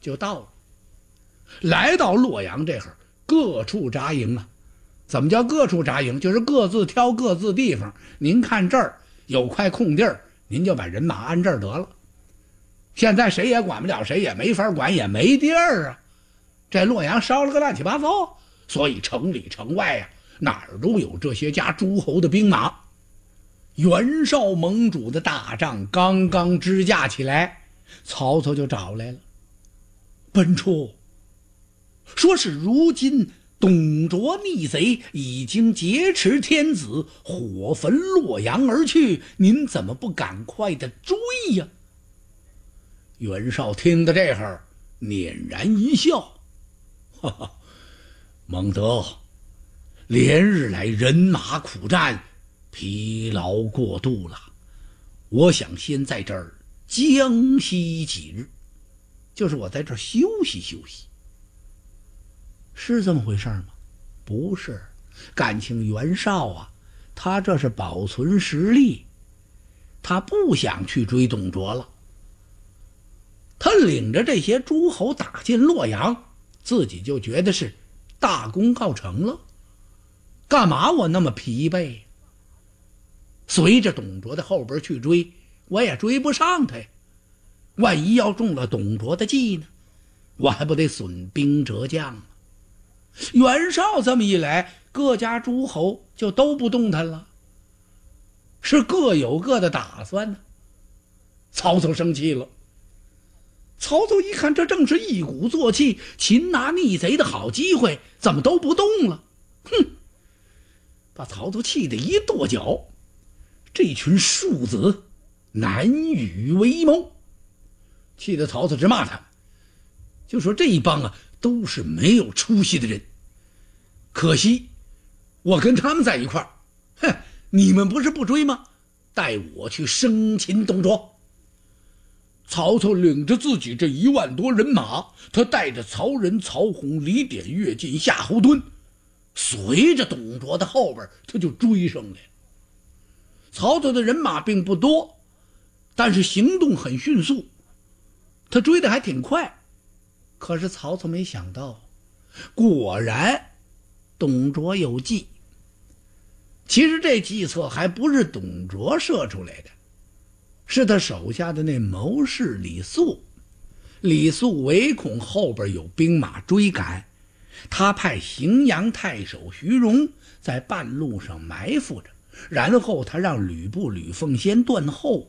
就到了。来到洛阳这会儿，各处扎营啊。怎么叫各处扎营？就是各自挑各自地方。您看这儿有块空地儿，您就把人马安这儿得了。现在谁也管不了谁，也没法管，也没地儿啊。这洛阳烧了个乱七八糟，所以城里城外呀，哪儿都有这些家诸侯的兵马。袁绍盟主的大帐刚刚支架起来，曹操就找来了。本初说是如今董卓逆贼已经劫持天子，火焚洛阳而去，您怎么不赶快的追呀？袁绍听到这会儿捻然一笑，哈哈，孟德，连日来人马苦战，疲劳过度了，我想先在这儿将息几日，就是我在这儿休息休息。是这么回事吗？不是，感情袁绍啊，他这是保存实力，他不想去追董卓了。他领着这些诸侯打进洛阳，自己就觉得是大功告成了，干嘛我那么疲惫？随着董卓的后边去追，我也追不上他呀。万一要中了董卓的计呢，我还不得损兵折将啊？袁绍这么一来，各家诸侯就都不动弹了，是各有各的打算呢。曹操生气了。曹操一看，这正是一鼓作气擒拿逆贼的好机会，怎么都不动了？哼！把曹操气得一跺脚，这群庶子难与为谋，气得曹操直骂他们，就说这一帮啊都是没有出息的人，可惜我跟他们在一块儿，哼！你们不是不追吗？带我去生擒董卓。曹操领着自己这1万多人马，他带着曹仁、曹洪、李典、乐进、夏侯惇，随着董卓的后边他就追上来了。曹操的人马并不多，但是行动很迅速，他追得还挺快。可是曹操没想到，果然董卓有计。其实这计策还不是董卓设出来的，是他手下的那谋士李肃。李肃唯恐后边有兵马追赶，他派荥阳太守徐荣在半路上埋伏着，然后他让吕布、吕奉先断后。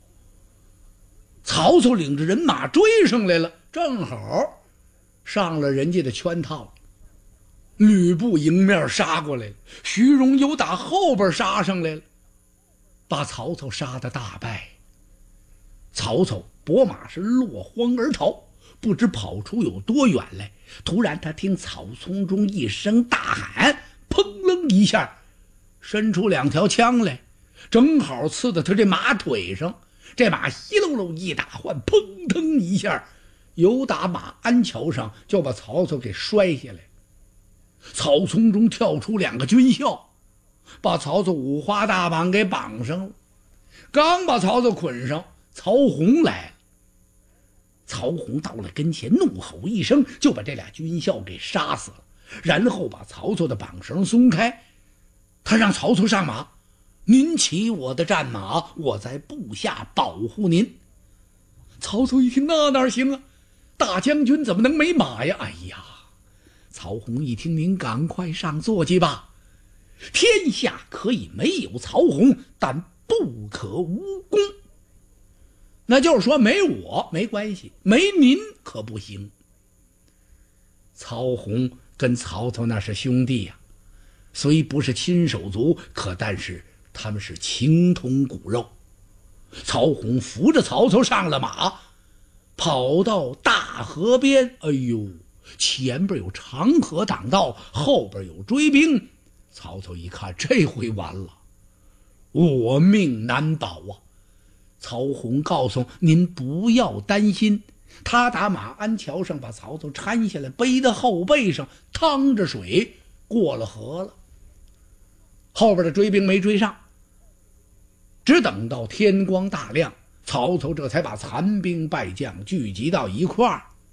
曹操领着人马追上来了，正好上了人家的圈套。吕布迎面杀过来了，徐荣又打后边杀上来了，把曹操杀得大败。曹操拨马是落荒而逃，不知跑出有多远来。突然他听草丛中一声大喊，砰楞一下伸出2条枪来，正好刺到他这马腿上。这马稀漏漏一打换，砰腾一下由打马鞍桥上就把曹操给摔下来。草丛中跳出2个军校，把曹操五花大绑给绑上了。刚把曹操捆上，曹洪来了。曹洪到了跟前，怒吼一声，就把这俩军校给杀死了，然后把曹操的绑绳松开。他让曹操上马，您骑我的战马，我在部下保护您。曹操一听，那哪行啊，大将军怎么能没马呀？哎呀，曹洪一听，您赶快上坐骑吧，天下可以没有曹洪，但不可无功。那就是说，没我没关系，没您可不行。曹洪跟曹操那是兄弟呀，虽不是亲手足，可但是他们是情同骨肉。曹洪扶着曹操上了马，跑到大河边。哎呦，前边有长河挡道，后边有追兵。曹操一看，这回完了，我命难保啊。曹洪告诉您不要担心，他打马鞍桥上把曹操搀下来，背到后背上，趟着水过了河了。后边的追兵没追上，只等到天光大亮，曹操这才把残兵败将聚集到一块儿。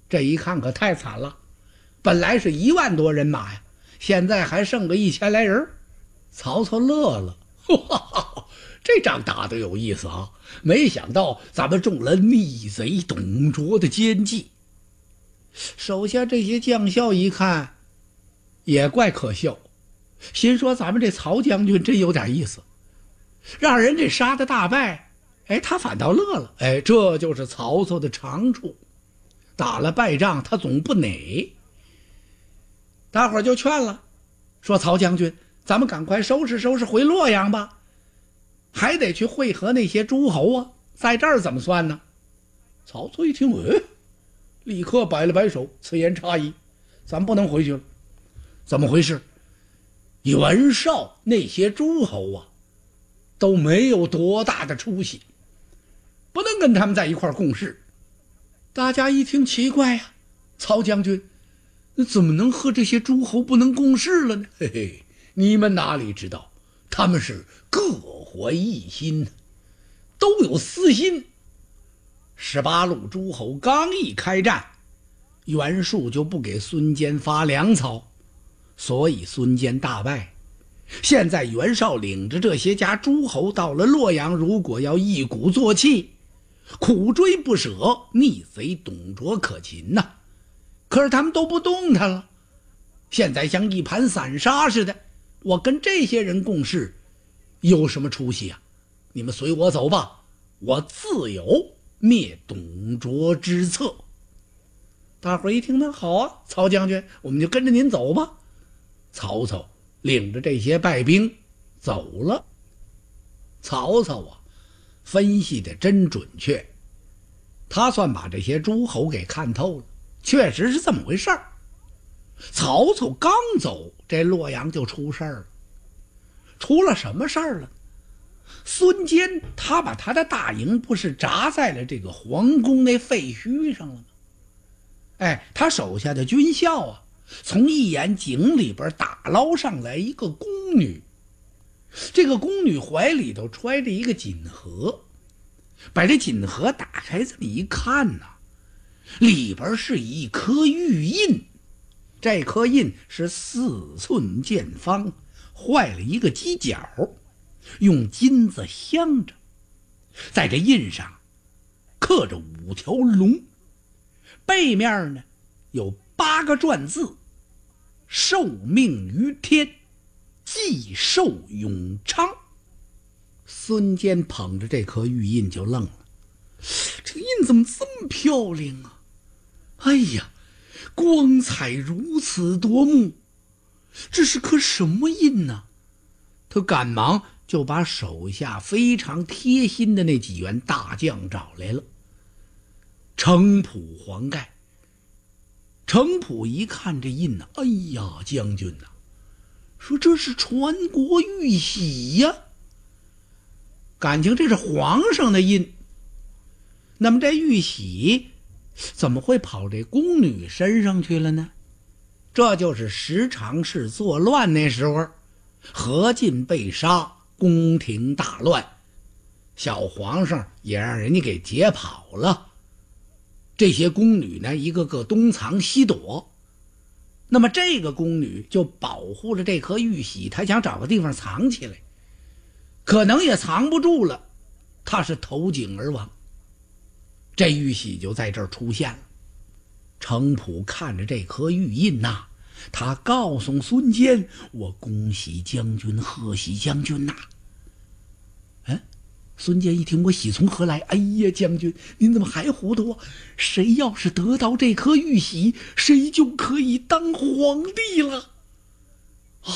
这一看可太惨了，本来是1万多人马呀，现在还剩个1000来人。曹操乐了，这仗打得有意思啊！没想到咱们中了逆贼董卓的奸计。手下这些将校一看也怪可笑，心说咱们这曹将军真有点意思，让人给杀的大败，他反倒乐了。这就是曹操的长处，打了败仗他总不馁。大伙儿就劝了，说曹将军，咱们赶快收拾收拾回洛阳吧，还得去会合那些诸侯啊，在这儿怎么算呢？曹操一听，立刻摆了摆手，此言差矣，咱不能回去了。怎么回事？袁绍那些诸侯啊，都没有多大的出息，不能跟他们在一块共事。大家一听奇怪呀，曹将军怎么能和这些诸侯不能共事了呢？嘿嘿，你们哪里知道，他们是各怀一心，都有私心。18路诸侯刚一开战，袁术就不给孙坚发粮草，所以孙坚大败。现在袁绍领着这些家诸侯到了洛阳，如果要一鼓作气，苦追不舍，逆贼董卓可擒呐。可是他们都不动弹了，现在像一盘散沙似的，我跟这些人共事有什么出息啊？你们随我走吧，我自有灭董卓之策。大伙儿一听，那好啊，曹将军，我们就跟着您走吧。曹操领着这些败兵走了。曹操啊，分析的真准确，他算把这些诸侯给看透了，确实是这么回事儿。曹操刚走，这洛阳就出事儿了。出了什么事儿了？孙坚他把他的大营不是扎在了这个皇宫那废墟上了吗？他手下的军校啊，从一眼井里边打捞上来一个宫女，这个宫女怀里头揣着一个锦盒，把这锦盒打开，这么一看里边是一颗玉印，这颗印是4寸见方，坏了一个犄角，用金子镶着，在这印上刻着5条龙，背面呢有8个篆字：受命于天，既寿永昌。孙坚捧着这颗玉印就愣了，这个印怎么这么漂亮啊？哎呀，光彩如此夺目，这是颗什么印呢？他赶忙就把手下非常贴心的那几员大将找来了。程普、黄盖。程普一看这印哎呀，将军说这是传国玉玺呀，感情这是皇上的印。那么这玉玺怎么会跑这宫女身上去了呢？这就是十常侍作乱那时候，何进被杀，宫廷大乱，小皇上也让人家给劫跑了。这些宫女呢，一个个东藏西躲，那么这个宫女就保护了这颗玉玺，她想找个地方藏起来，可能也藏不住了，她是投井而亡。这玉玺就在这儿出现了。程普看着这颗玉印他告诉孙坚：“我恭喜将军，贺喜将军呐！”孙坚一听，我喜从何来？哎呀，将军，您怎么还糊涂啊？谁要是得到这颗玉玺，谁就可以当皇帝了啊！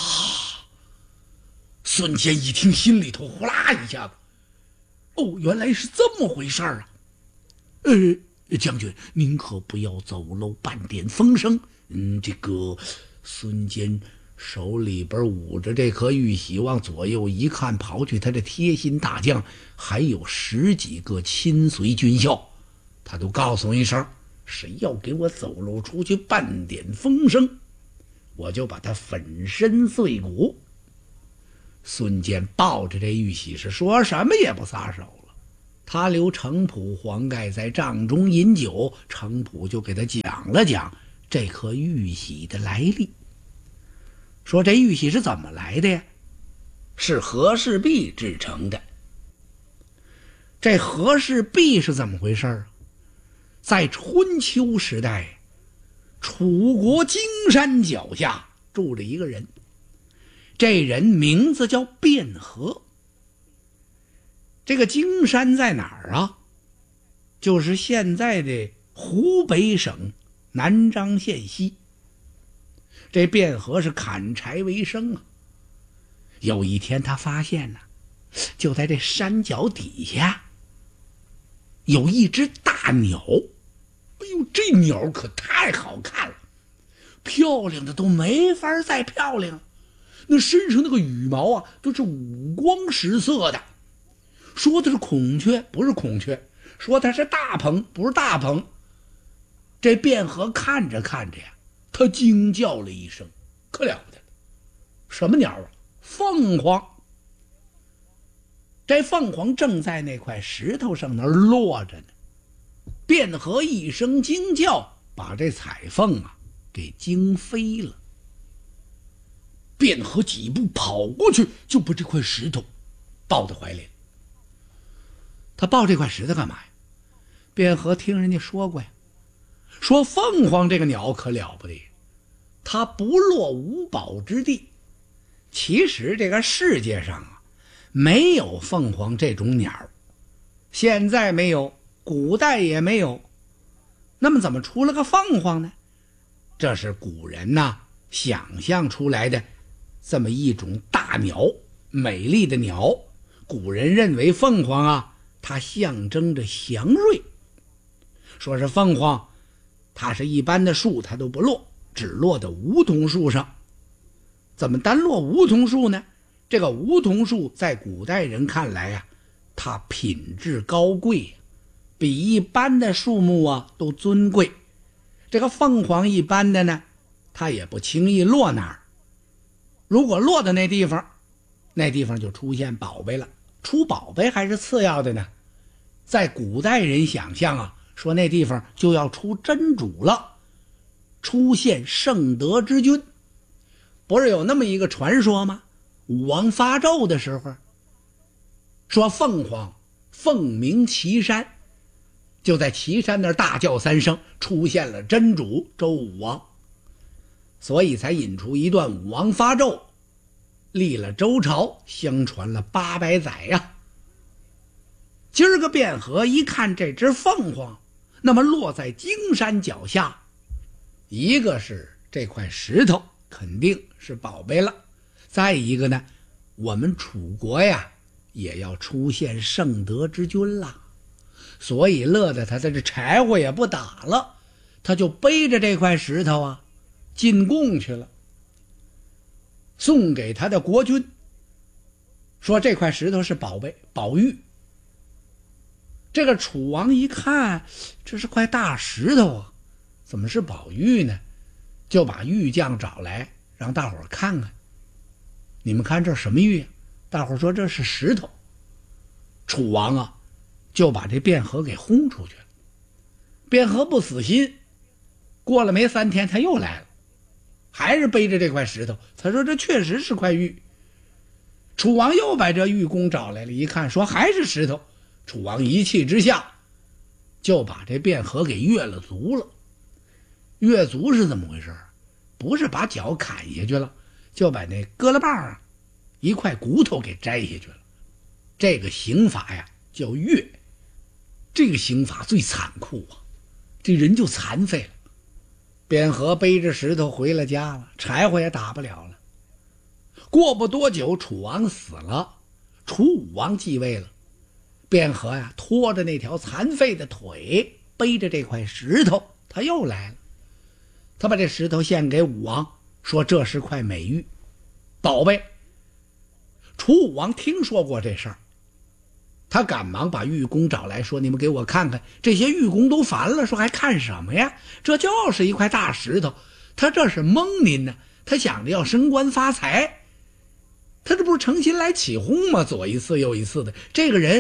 孙坚一听，心里头呼啦一下子，原来是这么回事啊！将军，您可不要走漏半点风声。这个孙坚手里边捂着这颗玉玺，往左右一看，刨去他的贴心大将，还有10几个亲随军校，他都告诉一声，谁要给我走漏出去半点风声，我就把他粉身碎骨。孙坚抱着这玉玺是说什么也不撒手了。 他留程普、黄盖在帐中饮酒，程普就给他讲了讲这颗玉玺的来历，说这玉玺是怎么来的呀？是和氏璧制成的。这和氏璧是怎么回事啊？在春秋时代，楚国荆山脚下住着一个人，这人名字叫卞和。这个荆山在哪儿啊？就是现在的湖北省南漳县西。这卞和是砍柴为生啊。有一天他发现呢，就在这山脚底下有一只大鸟。哎呦，这鸟可太好看了，漂亮的都没法再漂亮了。那身上那个羽毛啊，都是五光十色的。说的是孔雀，不是孔雀；说它是大鹏，不是大鹏。这卞和看着看着呀，他惊叫了一声，可了不得了！什么鸟啊？凤凰。这凤凰正在那块石头上那儿落着呢。卞和一声惊叫，把这彩凤啊给惊飞了。卞和几步跑过去，就把这块石头抱在怀里。他抱这块石头干嘛呀？卞和听人家说过呀，说凤凰这个鸟可了不得，它不落无宝之地。其实这个世界上啊，没有凤凰这种鸟，现在没有，古代也没有。那么怎么出了个凤凰呢？这是古人想象出来的这么一种大鸟，美丽的鸟。古人认为凤凰啊，它象征着祥瑞。说是凤凰，它是一般的树它都不落，只落到梧桐树上。怎么单落梧桐树呢？这个梧桐树在古代人看来啊，它品质高贵，比一般的树木啊都尊贵。这个凤凰一般的呢，它也不轻易落那儿。如果落到那地方，那地方就出现宝贝了。出宝贝还是次要的呢，在古代人想象啊，说那地方就要出真主了，出现圣德之君。不是有那么一个传说吗？武王发纣的时候，说凤凰凤鸣岐山，就在岐山那儿大叫3声，出现了真主周武王，所以才引出一段武王发纣，立了周朝，相传了800载呀。今儿个卞和一看这只凤凰，那么落在荆山脚下，一个是这块石头肯定是宝贝了，再一个呢，我们楚国呀也要出现圣德之君了，所以乐得他的这柴火也不打了，他就背着这块石头啊进贡去了，送给他的国君，说这块石头是宝贝，宝玉。这个楚王一看，这是块大石头啊，怎么是宝玉呢？就把玉匠找来，让大伙儿看看。你们看这什么玉啊？大伙儿说这是石头。楚王啊，就把这卞和给轰出去了。卞和不死心，过了没3天，他又来了，还是背着这块石头。他说这确实是块玉。楚王又把这玉工找来了，一看说还是石头。楚王一气之下，就把这卞和给越了族了。越族是怎么回事？不是把脚砍下去了，就把那胳肋棒啊一块骨头给摘下去了。这个刑法呀叫越，这个刑法最残酷啊，这人就残废了。卞和背着石头回了家了，柴火也打不了了。过不多久，楚王死了，楚武王继位了。卞和呀拖着那条残废的腿，背着这块石头，他又来了。他把这石头献给武王，说这是块美玉，宝贝。楚武王听说过这事儿，他赶忙把玉工找来，说你们给我看看。这些玉工都烦了，说还看什么呀？这就是一块大石头，他这是蒙您呢，他想着要升官发财，他这不是诚心来起哄吗？左一次右一次的，这个人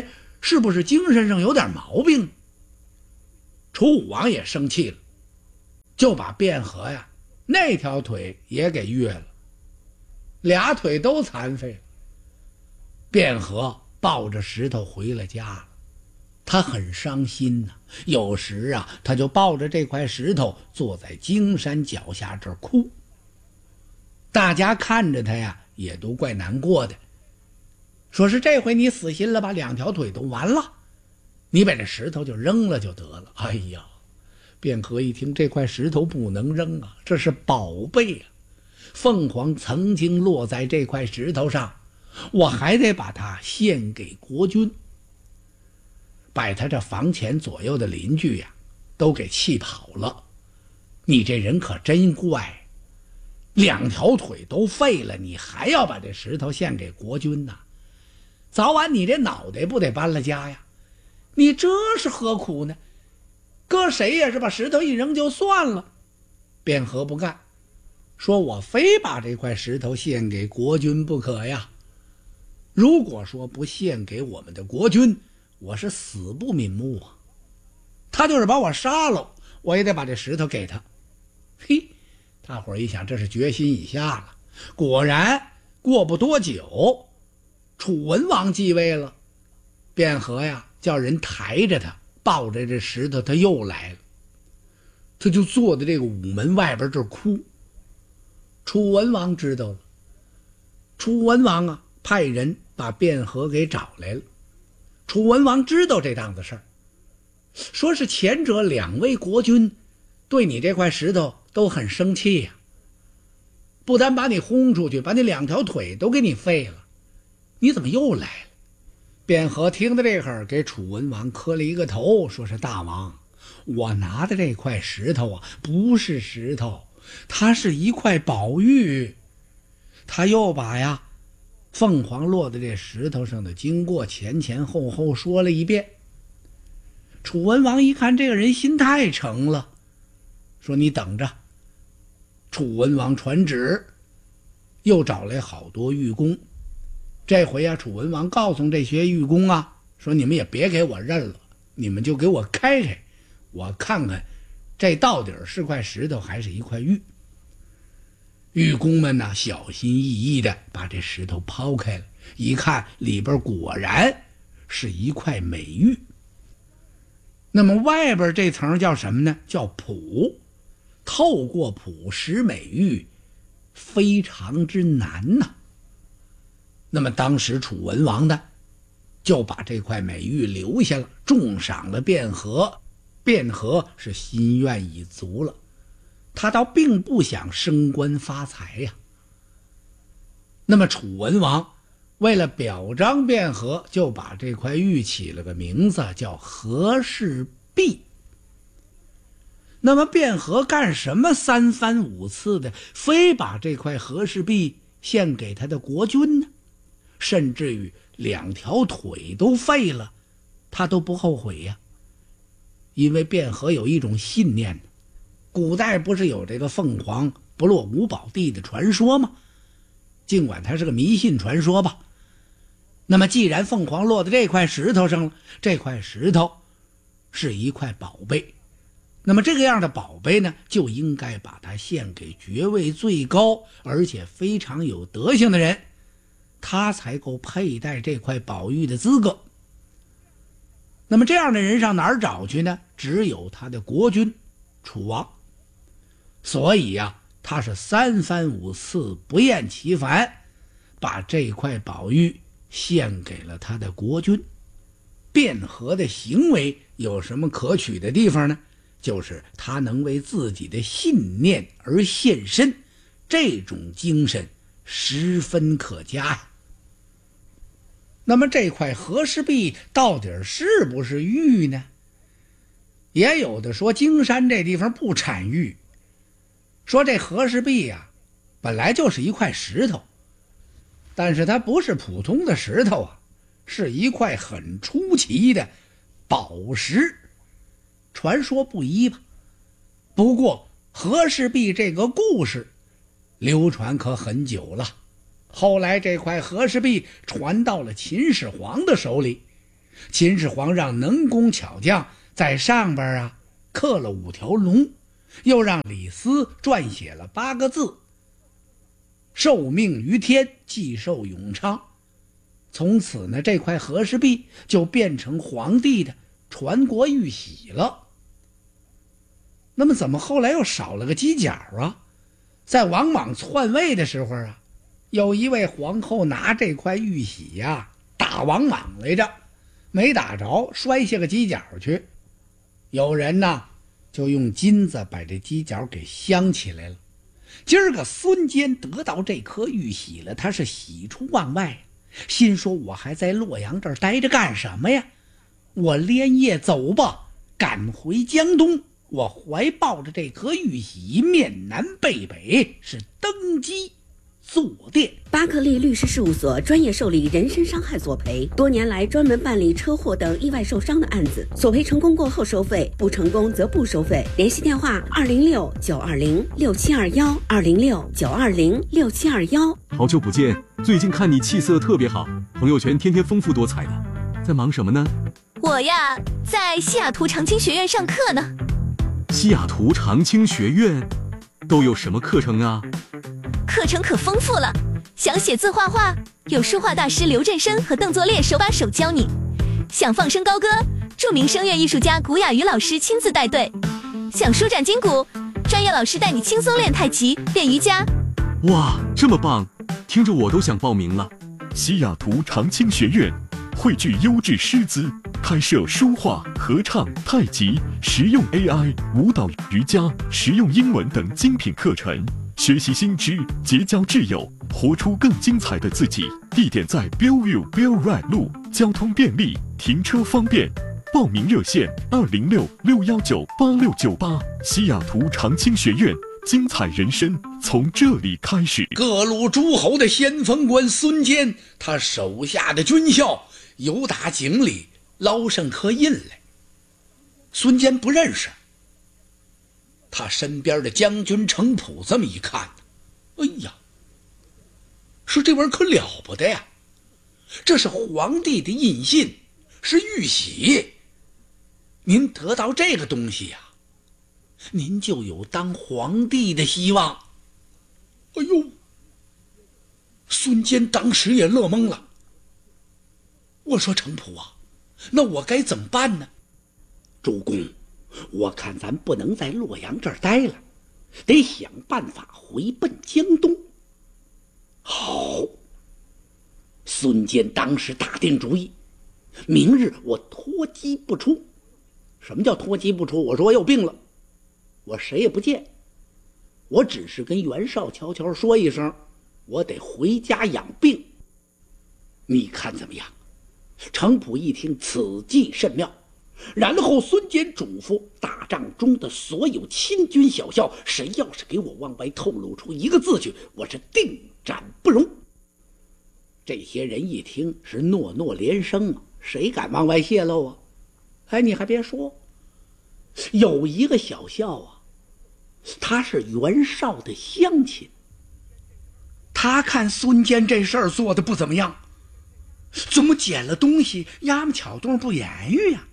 是不是精神上有点毛病？楚武王也生气了，就把卞和呀那条腿也给越了，俩腿都残废了。卞和抱着石头回了家了，他很伤心呐。有时啊，他就抱着这块石头坐在荆山脚下这儿哭。大家看着他呀，也都怪难过的，说是这回你死心了吧，两条腿都完了，你把这石头就扔了就得了。哎呀，卞和一听这块石头不能扔啊，这是宝贝啊，凤凰曾经落在这块石头上，我还得把它献给国君。把他这房前左右的邻居呀都给气跑了。你这人可真怪，两条腿都废了，你还要把这石头献给国君呐？早晚你这脑袋不得搬了家呀？你这是何苦呢？搁谁也是把石头一扔就算了。卞和不干，说我非把这块石头献给国君不可呀。如果说不献给我们的国君，我是死不瞑目啊。他就是把我杀了，我也得把这石头给他。嘿，大伙儿一想，这是决心已下了。果然过不多久，楚文王继位了。卞和呀叫人抬着他，抱着这石头，他又来了。他就坐在这个午门外边这儿哭。楚文王知道了，楚文王啊派人把卞和给找来了。楚文王知道这档子事儿，说是前者两位国君对你这块石头都很生气呀，不但把你轰出去，把你两条腿都给你废了，你怎么又来了？卞和听到这会儿，给楚文王磕了一个头，说是大王，我拿的这块石头啊不是石头，它是一块宝玉。他又把呀凤凰落在这石头上的经过前前后后说了一遍。楚文王一看这个人心太诚了，说你等着。楚文王传旨，又找来好多御工。这回啊，楚文王告诉这些御工啊，说你们也别给我认了，你们就给我开开，我看看这到底是块石头还是一块玉。御工们呢小心翼翼地把这石头抛开了，一看里边果然是一块美玉。那么外边这层叫什么呢？叫璞。透过璞识美玉，非常之难呐。那么当时楚文王呢就把这块美玉留下了，重赏了卞和。卞和是心愿已足了，他倒并不想升官发财呀。那么楚文王为了表彰卞和，就把这块玉起了个名字，叫和氏璧。那么卞和干什么三番五次的非把这块和氏璧献给他的国君呢？甚至于两条腿都废了，他都不后悔呀。因为卞和有一种信念，古代不是有这个凤凰不落五宝地的传说吗？尽管它是个迷信传说吧，那么既然凤凰落在这块石头上了，这块石头是一块宝贝，那么这个样的宝贝呢，就应该把它献给爵位最高而且非常有德行的人，他才够佩戴这块宝玉的资格。那么这样的人上哪儿找去呢？只有他的国君楚王。所以呀，他是三番五次不厌其烦，把这块宝玉献给了他的国君。卞和的行为有什么可取的地方呢？就是他能为自己的信念而献身，这种精神十分可嘉呀。那么这块和氏璧到底是不是玉呢？也有的说荆山这地方不产玉，说这和氏璧呀本来就是一块石头，但是它不是普通的石头啊，是一块很出奇的宝石。传说不一吧，不过和氏璧这个故事流传可很久了。后来这块和氏璧传到了秦始皇的手里， 秦始皇让能工巧匠在上边刻了5条龙，又让李斯撰写了8个字：受命于天，既寿永昌。从此呢，这块和氏璧就变成皇帝的传国玉玺了。那么怎么后来又少了个犄角啊？在王莽篡位的时候有一位皇后拿这块玉玺打王莽来着，没打着，摔下个犄角去。有人就用金子把这犄角给镶起来了。今儿个孙坚得到这颗玉玺了，他是喜出望外，心说我还在洛阳这儿待着干什么呀？我连夜走吧，赶回江东，我怀抱着这颗玉玺，面南背北，是登基坐殿。 巴克利律师事务所专业受理人身伤害索赔，多年来专门办理车祸等意外受伤的案子，索赔成功过后收费，不成功则不收费。联系电话206-920-6721，206-920-6721。 好久不见，最近看你气色特别好，朋友圈天天丰富多彩的，在忙什么呢？ 我呀，在西雅图长青学院上课呢。 西雅图长青学院都有什么课程啊？ 课程可丰富了，想写字画画，有书画大师刘振生和邓作烈手把手教你；想放声高歌，著名声乐艺术家古雅瑜老师亲自带队；想舒展筋骨，专业老师带你轻松练太极、练瑜伽。 哇，这么棒，听着我都想报名了。 西雅图长青学院汇聚优质师资，开设书画、合唱、太极、实用 AI、舞蹈、瑜伽、实用英文等精品课程。学习新知，结交挚友，活出更精彩的自己。地点在 Bellevue Bell Ride 路，交通便利，停车方便。报名热线206-619-8698。西雅图长青学院，精彩人生从这里开始。 各路诸侯的先锋官孙坚，他手下的军校由打井里捞上颗印来，孙坚不认识。他身边的将军程普这么一看，哎呀，说这玩意儿可了不得呀，这是皇帝的印信，是玉玺，您得到这个东西您就有当皇帝的希望。哎呦，孙坚当时也乐懵了。我说程普那我该怎么办呢？主公，我看咱不能在洛阳这儿待了，得想办法回奔江东。好，孙坚当时打定主意，明日我脱机不出。什么叫脱机不出？我说我有病了，我谁也不见，我只是跟袁绍悄悄说一声，我得回家养病。你看怎么样？程普一听，此计甚妙。然后孙坚嘱咐大帐中的所有亲军小校，谁要是给我往外透露出一个字去，我是定斩不容。这些人一听是诺诺连声谁敢往外泄露你还别说，有一个小校他是袁绍的乡亲，他看孙坚这事儿做的不怎么样，怎么捡了东西丫么巧动不言语呀？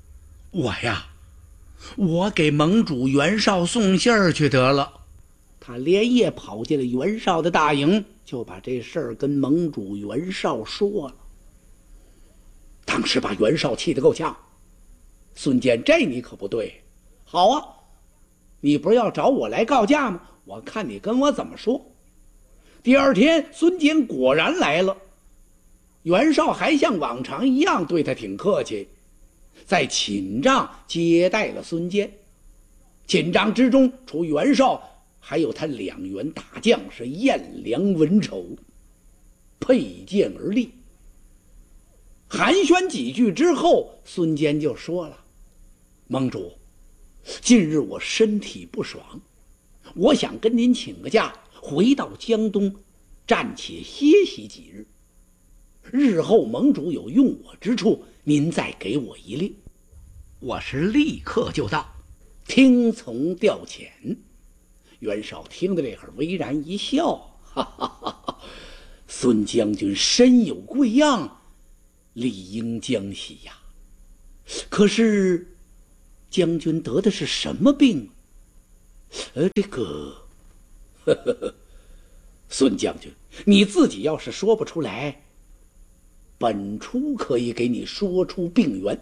我给盟主袁绍送信儿去得了。他连夜跑进了袁绍的大营，就把这事儿跟盟主袁绍说了。当时把袁绍气得够呛。孙坚，这你可不对。好你不是要找我来告假吗？我看你跟我怎么说。第二天孙坚果然来了，袁绍还像往常一样对他挺客气，在寝帐接待了孙坚。寝帐之中除袁绍，还有他2员大将是颜良、文丑，佩剑而立。寒暄几句之后，孙坚就说了：盟主，近日我身体不爽，我想跟您请个假，回到江东暂且歇息几日，日后盟主有用我之处，您再给我一令。我是立刻就到，听从调遣。袁绍听得这会儿微然一笑，哈哈哈哈，孙将军身有贵样， 理应将息呀。可是将军得的是什么病？这个孙将军，你自己要是说不出来，本初可以给你说出病源。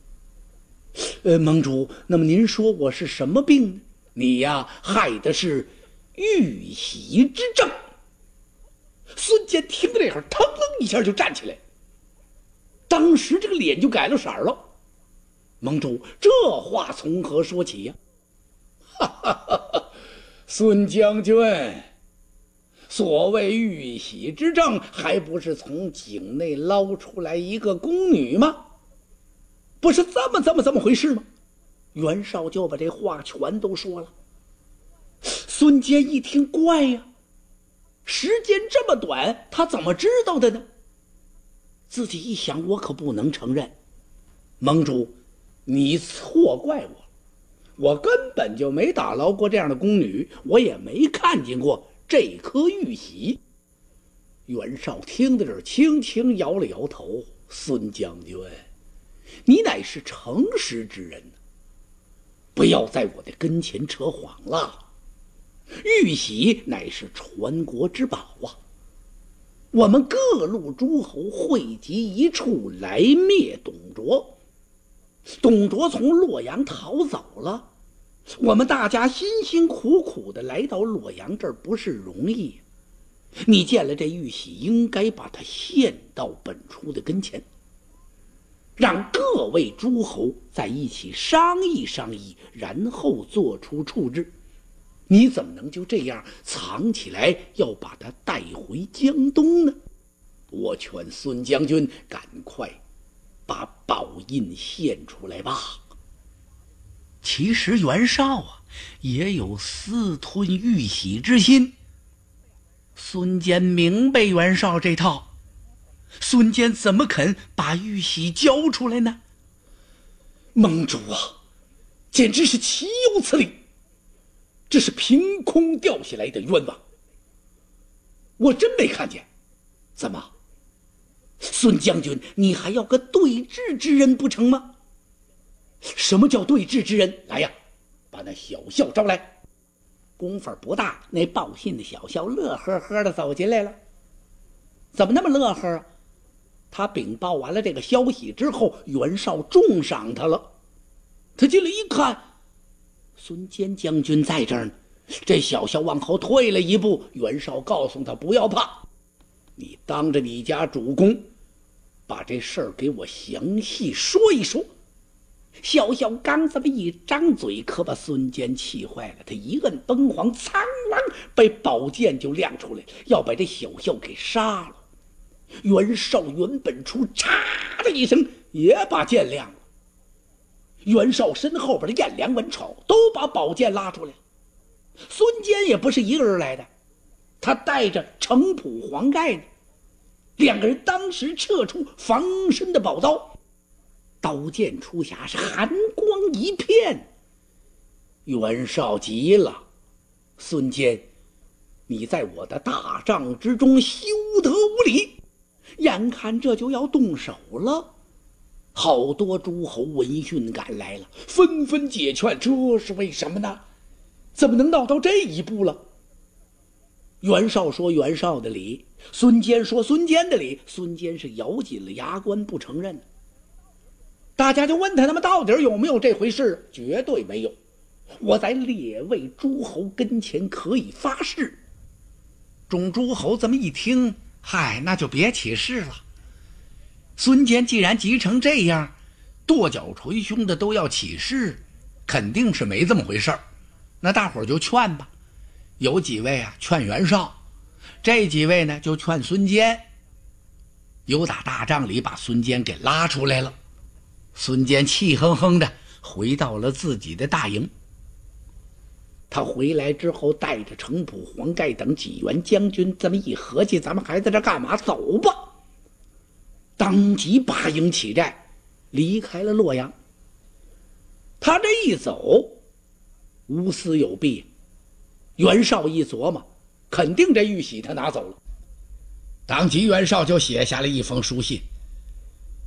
盟主，那么您说我是什么病呢？你呀，害的是玉玺之症。孙坚听到这会儿，腾楞一下就站起来，当时这个脸就改了色了。盟主，这话从何说起呀？哈哈哈哈，孙将军，所谓玉玺之症，还不是从井内捞出来一个宫女吗？不是这么回事吗？袁绍就把这话全都说了。孙坚一听，怪呀，时间这么短，他怎么知道的呢？自己一想，我可不能承认。盟主，你错怪我了，我根本就没打捞过这样的宫女，我也没看见过这颗玉玺。袁绍听到这儿，轻轻摇了摇头。孙将军，你乃是诚实之人，不要在我的跟前扯谎了。玉玺乃是传国之宝啊，我们各路诸侯汇集一处来灭董卓。董卓从洛阳逃走了，我们大家辛辛苦苦的来到洛阳这儿不是容易。你见了这玉玺，应该把它献到本初的跟前，让各位诸侯在一起商议商议，然后做出处置。你怎么能就这样藏起来，要把它带回江东呢？我劝孙将军赶快把宝印献出来吧。其实袁绍啊，也有私吞玉玺之心。孙坚明白袁绍这套，孙坚怎么肯把玉玺交出来呢？盟主啊，简直是岂有此理！这是凭空掉下来的冤枉，我真没看见。怎么，孙将军，你还要个对峙之人不成吗？什么叫对峙之人？来呀，把那小校招来。功夫不大，那报信的小校乐呵呵的走进来了。怎么那么乐呵啊？他禀报完了这个消息之后，袁绍重赏他了。他进来一看，孙坚将军在这儿呢。这小校往后退了一步，袁绍告诉他不要怕，你当着你家主公把这事儿给我详细说一说。小校刚这么一张嘴，可把孙坚气坏了。他一摁崩簧，苍啷被宝剑就亮出来，要把这小校给杀了。袁绍、袁本初嚓的一声也把剑亮了。袁绍身后边的颜良、文丑都把宝剑拉出来。孙坚也不是一个人来的，他带着程普、黄盖呢。两个人当时撤出防身的宝刀，刀剑出匣，是寒光一片。袁绍急了，孙坚，你在我的大帐之中休得无礼，眼看这就要动手了。好多诸侯闻讯赶来了，纷纷解劝，这是为什么呢？怎么能闹到这一步了？袁绍说袁绍的理，孙坚说孙坚的理，孙坚是咬紧了牙关不承认。大家就问他，那么到底有没有这回事？绝对没有，我在列位诸侯跟前可以发誓。众诸侯这么一听，嗨，那就别起誓了。孙坚既然急成这样，跺脚捶胸的都要起誓，肯定是没这么回事儿。那大伙儿就劝吧，有几位啊劝袁绍，这几位呢就劝孙坚。有打大帐里把孙坚给拉出来了。孙坚气哼哼的回到了自己的大营。他回来之后，带着程普、黄盖等几员将军，这么一合计，咱们还在这干嘛？走吧！当即拔营起寨，离开了洛阳。他这一走，无私有弊。袁绍一琢磨，肯定这玉玺他拿走了。当即袁绍就写下了一封书信，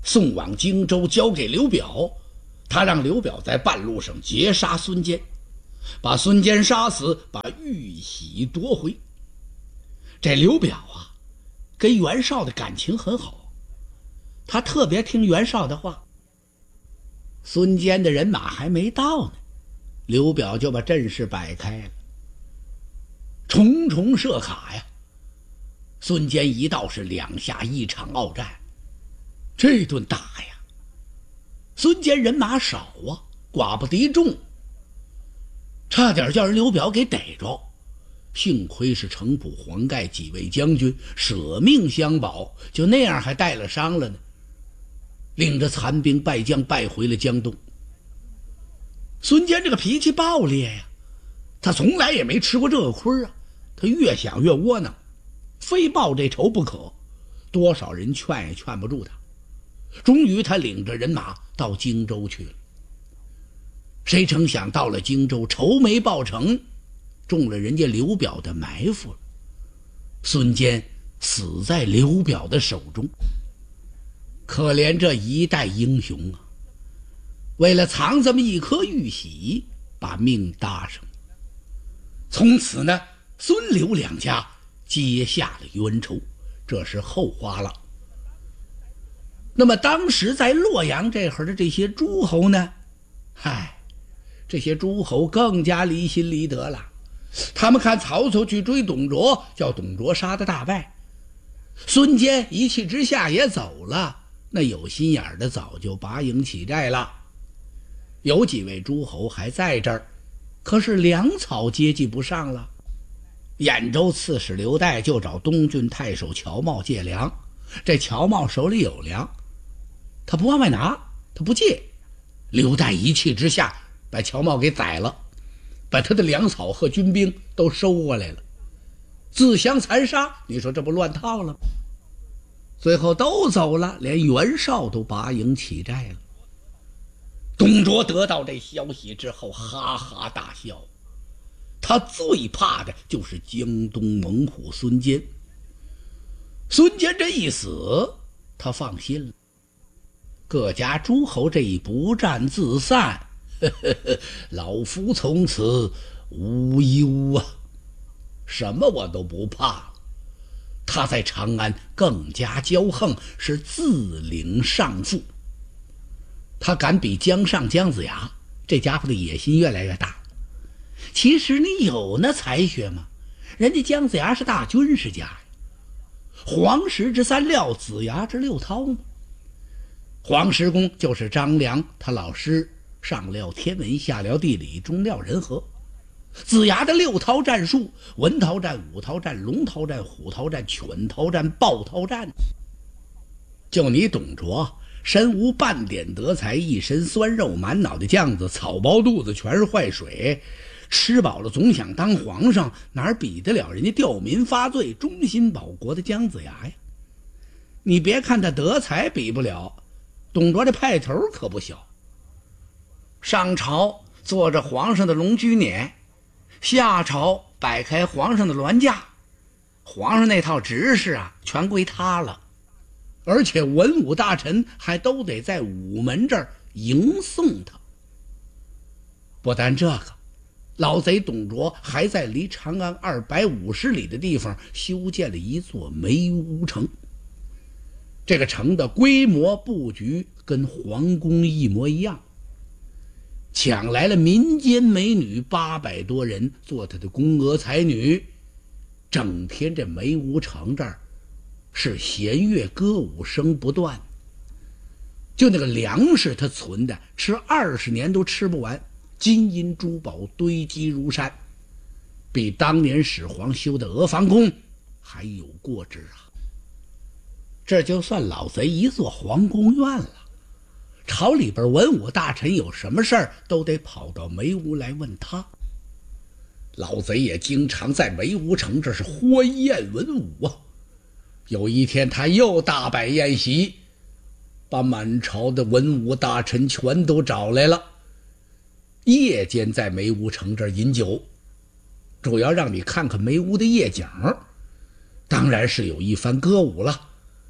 送往荆州交给刘表。他让刘表在半路上截杀孙坚，把孙坚杀死，把玉玺夺回。这刘表啊，跟袁绍的感情很好，他特别听袁绍的话。孙坚的人马还没到呢，刘表就把阵势摆开了，重重设卡呀。孙坚一到是两下一场鏖战，这顿打呀，孙坚人马少啊，寡不敌众，差点叫人刘表给逮着。幸亏是程普、黄盖几位将军舍命相保，就那样还带了伤了呢，领着残兵败将败回了江东。孙坚这个脾气暴烈呀，他从来也没吃过这个亏啊，他越想越窝囊，非报这仇不可，多少人劝也劝不住他。终于他领着人马到荆州去了。谁成想到了荆州，仇没报成，中了人家刘表的埋伏了。孙坚死在刘表的手中。可怜这一代英雄啊，为了藏这么一颗玉玺，把命搭上。从此呢，孙刘两家结下了冤仇，这是后话了。那么当时在洛阳这会儿的这些诸侯呢，这些诸侯更加离心离德了。他们看曹操去追董卓，叫董卓杀得大败，孙坚一气之下也走了，那有心眼的早就拔营起寨了。有几位诸侯还在这儿，可是粮草接济不上了。兖州刺史刘岱就找东郡太守乔瑁借粮，这乔瑁手里有粮，他不往外拿，他不借。刘岱一气之下把乔瑁给宰了，把他的粮草和军兵都收过来了，自相残杀。你说这不乱套了吗？最后都走了，连袁绍都拔营起寨了。董卓得到这消息之后哈哈大笑，他最怕的就是江东猛虎孙坚。孙坚这一死，他放心了。各家诸侯这一不战自散，老夫从此无忧啊，什么我都不怕了。他在长安更加骄横，是自领上父。他敢比姜尚、姜子牙，这家伙的野心越来越大。其实你有那才学吗？人家姜子牙是大军事家呀，黄石之三料，子牙之六韬嘛。黄石公就是张良他老师，上料天文，下料地理，中料人和。子牙的六韬战术，文韬战、武韬战、龙韬战、虎韬战、犬韬战、豹韬战。就你董卓身无半点德才，一身酸肉，满脑袋酱子，草包肚子，全是坏水，吃饱了总想当皇上，哪比得了人家吊民发罪、忠心保国的姜子牙呀？你别看他德才比不了，董卓这派头可不小。上朝坐着皇上的龙驹辇，下朝摆开皇上的銮驾，皇上那套执事啊，全归他了。而且文武大臣还都得在午门这儿迎送他。不但这个，老贼董卓还在离长安250里的地方修建了一座梅屋城。这个城的规模布局跟皇宫一模一样，抢来了民间美女800多人做他的宫娥才女，整天这梅屋城这儿是弦乐歌舞声不断。就那个粮食他存的，吃20年都吃不完，金银珠宝堆积如山，比当年始皇修的阿房宫还有过之啊。这就算老贼一座皇宫院了，朝里边文武大臣有什么事儿都得跑到梅屋来问他。老贼也经常在梅屋城这是欢宴文武啊。有一天他又大摆宴席，把满朝的文武大臣全都找来了，夜间在梅屋城这儿饮酒，主要让你看看梅屋的夜景，当然是有一番歌舞了。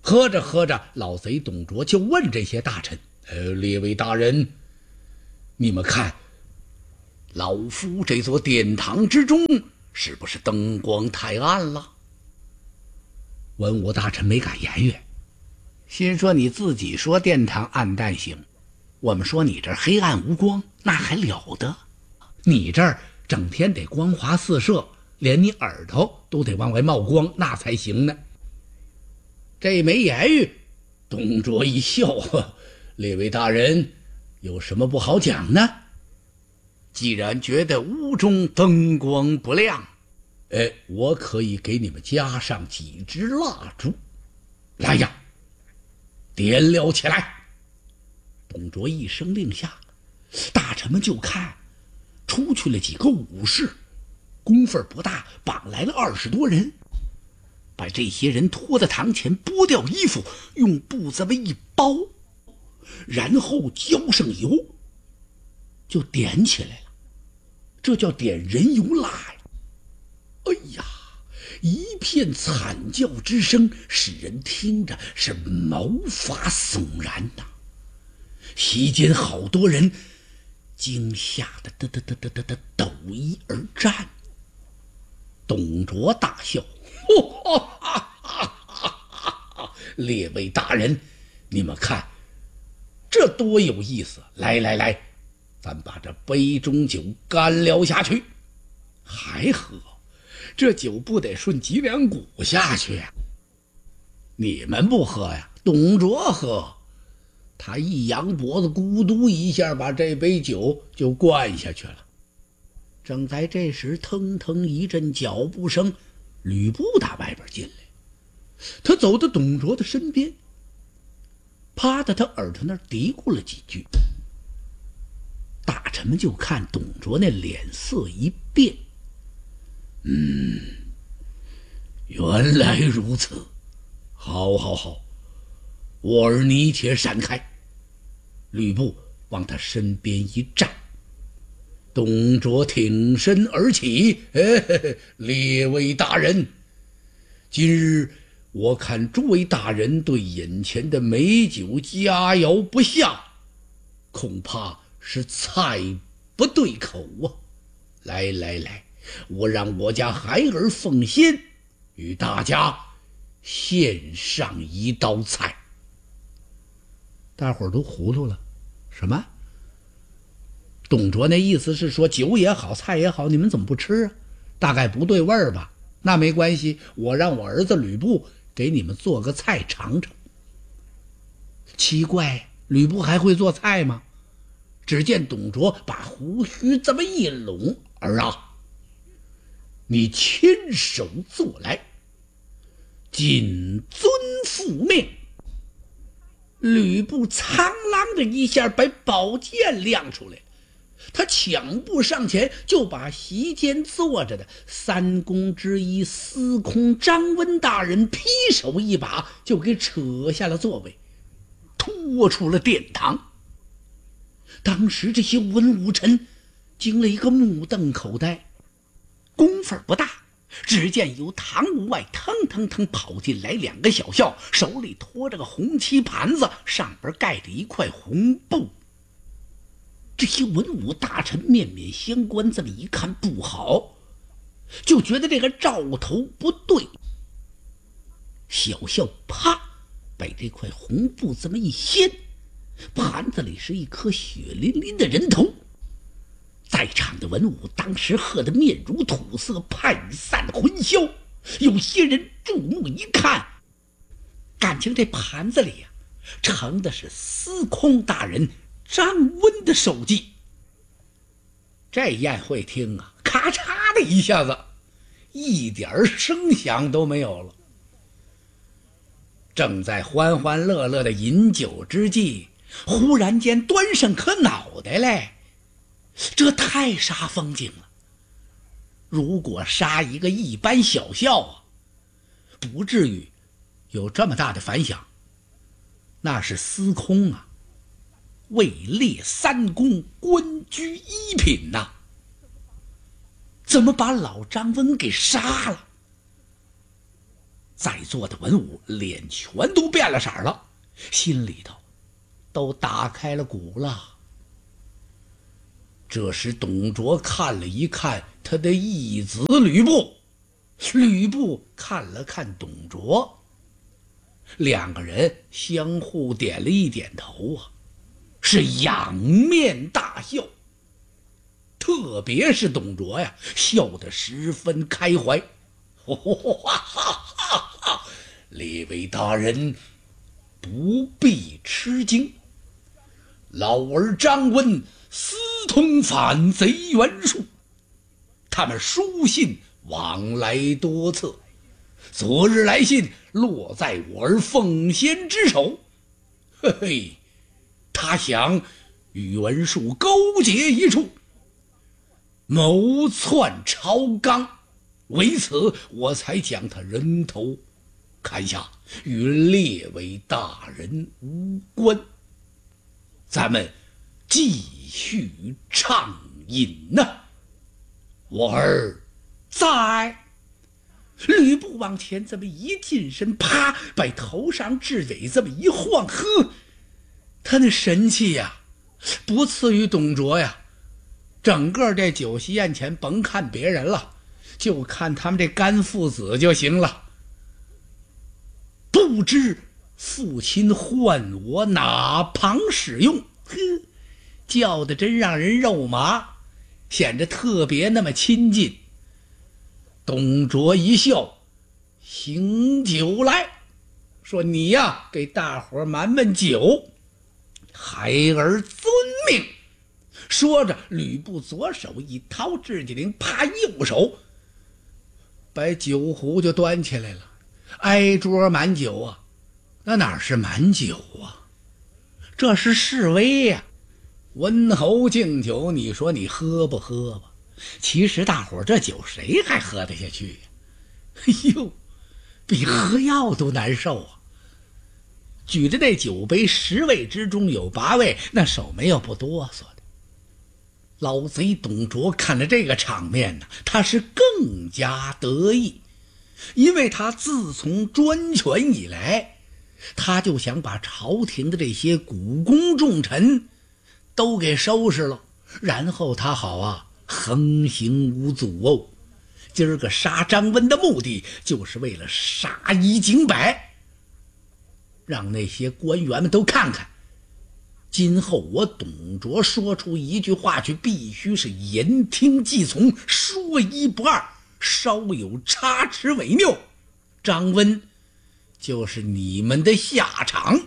喝着喝着，老贼董卓就问这些大臣：列位大人，你们看，老夫这座殿堂之中是不是灯光太暗了？文武大臣没敢言语，心说你自己说殿堂暗淡行，我们说你这黑暗无光，那还了得？你这儿整天得光华四射，连你耳朵都得往外冒光，那才行呢。这没言语，董卓一笑：列位大人有什么不好讲呢？既然觉得屋中灯光不亮，我可以给你们加上几支蜡烛。来呀，点了起来！董卓一声令下，大臣们就看出去了几个武士，功夫不大，绑来了20多人，把这些人拖到堂前，剥掉衣服，用布这么一包，然后浇上油，就点起来了。这叫点人油蜡呀！哎呀，一片惨叫之声，使人听着是毛发悚然呐。席间好多人惊吓的抖衣而战。董卓大笑：列位大人，你们看这多有意思！来来来，咱把这杯中酒干了下去。还喝？这酒不得顺脊梁骨下去呀？你们不喝呀？董卓喝。他一扬脖子，咕嘟一下把这杯酒就灌下去了。正在这时，腾腾一阵脚步声，吕布打外边进来。他走到董卓的身边，趴在他耳朵那儿嘀咕了几句。大臣们就看董卓那脸色一变，原来如此，好好好，我儿你且闪开。吕布往他身边一站，董卓挺身而起：列位大人，今日我看诸位大人对眼前的美酒佳肴不下，恐怕是菜不对口啊！来来来，我让我家孩儿奉先，与大家献上一道菜。大伙儿都糊涂了，什么？董卓那意思是说，酒也好，菜也好，你们怎么不吃啊？大概不对味儿吧？那没关系，我让我儿子吕布给你们做个菜尝尝。奇怪，吕布还会做菜吗？只见董卓把胡须这么一拢：儿啊，你亲手做来，谨遵父命。吕布苍啷的一下把宝剑亮出来，他抢步上前，就把席间坐着的三公之一司空张温大人劈手一把就给扯下了座位，拖出了殿堂。当时这些文武臣惊了一个目瞪口呆，功夫不大，只见由堂屋外腾腾腾跑进来2个小校，手里拖着个红漆盘子，上边盖着一块红布。这些文武大臣面面相关，这么一看不好，就觉得这个兆头不对。小校啪把这块红布这么一掀，盘子里是一颗血淋淋的人头。在场的文武当时喝得面如土色，派散魂消。有些人注目一看，感情这盘子里盛的是司空大人张温的首级。这宴会厅咔嚓的一下子，一点声响都没有了。正在欢欢乐乐的饮酒之际，忽然间端上颗脑袋来，这太煞风景了。如果杀一个一般小校不至于有这么大的反响。那是司空位列3公，官居1品呐，怎么把老张温给杀了？ 在座的文武脸全都变了色了，心里头都打开了鼓了。这时董卓看了一看他的义子吕布，吕布看了看董卓，两个人相互点了一点头啊，是仰面大笑。特别是董卓呀，笑得十分开怀。列位大人不必吃惊，老儿张温私通反贼袁术，他们书信往来多次，昨日来信落在我儿奉先之手。嘿嘿，他想与袁术勾结一处，谋篡朝纲，为此我才将他人头砍下，与列位大人无关。咱们继续畅饮呐。我儿在。吕布往前这么一近身，啪，把头上雉尾这么一晃，呵，他那神气呀，不次于董卓呀。整个这酒席宴前，甭看别人了，就看他们这干父子就行了。不知父亲唤我哪旁使用，叫的真让人肉麻，显得特别那么亲近。董卓一笑，醒酒来，说你呀，给大伙满满酒。孩儿遵命。说着，吕布左手一掏雉鸡翎，啪，右手把酒壶就端起来了，挨桌满酒啊。那哪是满酒啊，这是示威呀。温侯敬酒，你说你喝不喝吧？其实大伙这酒谁还喝得下去呀？哎呦，比喝药都难受啊。举着那酒杯，10位之中有8位那手没有不哆嗦的。老贼董卓看了这个场面呢，他是更加得意，因为他自从专权以来，他就想把朝廷的这些股肱重臣都给收拾了，然后他好啊横行无阻哦。今儿个杀张温的目的就是为了杀一儆百，让那些官员们都看看，今后我董卓说出一句话去，必须是言听计从，说一不二，稍有差池违拗，张温就是你们的下场。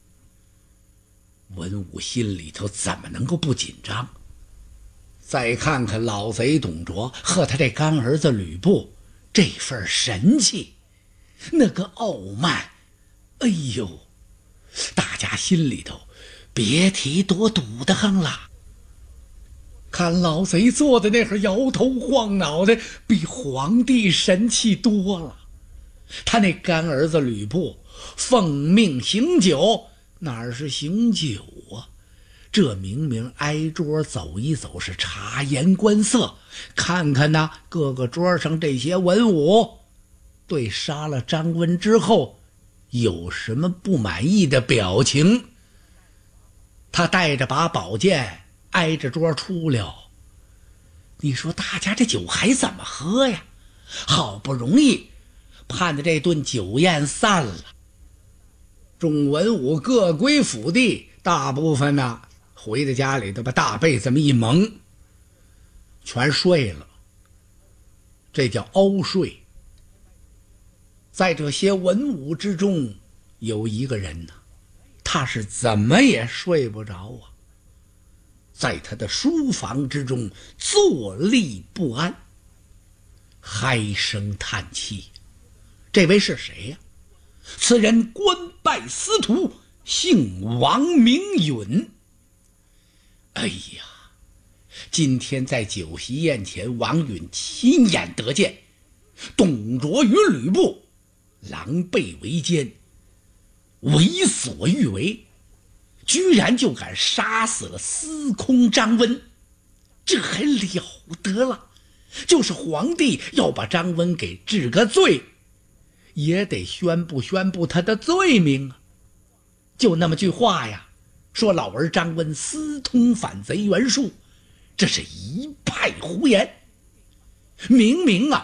文武心里头怎么能够不紧张？再看看老贼董卓和他这干儿子吕布，这份神气，那个傲慢，哎呦，大家心里头别提多堵得慌了。看老贼坐的那会儿摇头晃脑的，比皇帝神气多了。他那干儿子吕布奉命行酒，哪是行酒啊？这明明挨桌走一走，是察言观色，看看呐，各个桌上这些文武对杀了张温之后有什么不满意的表情。他带着把宝剑挨着桌出了。你说大家这酒还怎么喝呀？好不容易盼着这顿酒宴散了，众文武各归府地，大部分呢回到家里头把大被这么一蒙，全睡了，这叫凹睡。在这些文武之中，有一个人呢，他是怎么也睡不着啊，在他的书房之中坐立不安，唉声叹气。这位是谁呀？此人官拜司徒，姓王，名允。哎呀，今天在酒席宴前，王允亲眼得见董卓与吕布狼狈为奸，为所欲为，居然就敢杀死了司空张温，这还了得了？就是皇帝要把张温给治个罪， 也得宣布他的罪名啊。就那么句话呀，说老儿张温私通反贼袁术，这是一派胡言。明明啊